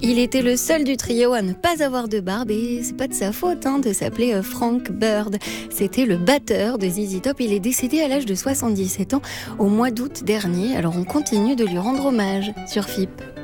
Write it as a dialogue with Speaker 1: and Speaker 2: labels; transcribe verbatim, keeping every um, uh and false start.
Speaker 1: Il était le seul du trio à ne pas avoir de barbe et c'est pas de sa faute hein, de s'appeler Frank Bird. C'était le batteur de Z Z Top. Il est décédé à l'âge de soixante-dix-sept ans au mois d'août dernier. Alors on continue de lui rendre hommage sur F I P.